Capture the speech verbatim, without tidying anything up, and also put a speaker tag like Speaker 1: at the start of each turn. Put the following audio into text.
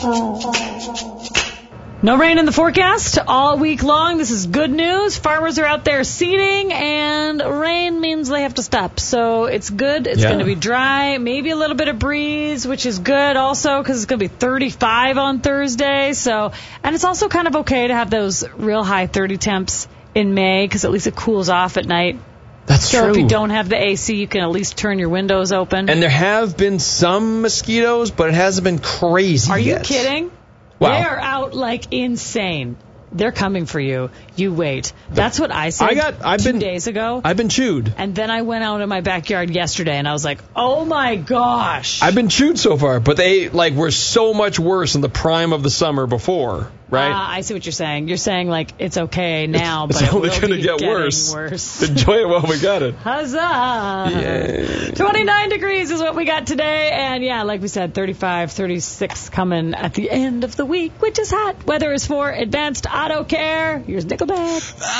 Speaker 1: No rain in the forecast all week long. This is good news. Farmers are out there seeding, and rain means they have to stop. So it's good. It's
Speaker 2: Yeah.
Speaker 1: going to be dry. Maybe a little bit of breeze, which is good also because it's going to be thirty-five on Thursday. So, and it's also kind of okay to have those real high thirty temps in May because at least it cools off at night.
Speaker 2: That's
Speaker 1: so
Speaker 2: true.
Speaker 1: if you don't have the A C, you can at least turn your windows open.
Speaker 2: And there have been some mosquitoes, but it hasn't been crazy
Speaker 1: Are you
Speaker 2: yet.
Speaker 1: kidding?
Speaker 2: Wow.
Speaker 1: They are out like insane. They're coming for you. You wait. That's what I said
Speaker 2: I got- I've
Speaker 1: two
Speaker 2: been-
Speaker 1: days ago.
Speaker 2: I've been chewed.
Speaker 1: And then I went out in my backyard yesterday, and I was like, oh, my gosh.
Speaker 2: I've been chewed so far, but they like were so much worse in the prime of the summer before, right?
Speaker 1: Ah, I see what you're saying. You're saying, like, it's okay now,
Speaker 2: It's
Speaker 1: but it
Speaker 2: only
Speaker 1: will
Speaker 2: gonna
Speaker 1: be
Speaker 2: get
Speaker 1: getting
Speaker 2: worse.
Speaker 1: worse.
Speaker 2: Enjoy it while we got it.
Speaker 1: Huzzah!
Speaker 2: Yay.
Speaker 1: twenty-nine degrees is what we got today. And, yeah, like we said, thirty-five, thirty-six coming at the end of the week, which is hot. Weather is for Advanced Auto Care. Here's Nickelback.